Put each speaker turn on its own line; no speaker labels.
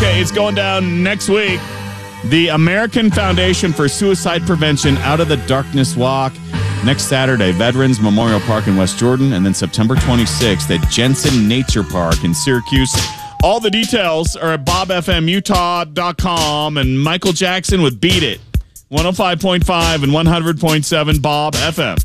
Okay, it's going down next week. The American Foundation for Suicide Prevention Out of the Darkness Walk. Next Saturday, Veterans Memorial Park in West Jordan, and then September 26th at Jensen Nature Park in Syracuse. All the details are at bobfmutah.com, and Michael Jackson with Beat It. 105.5 and 100.7 Bob FM.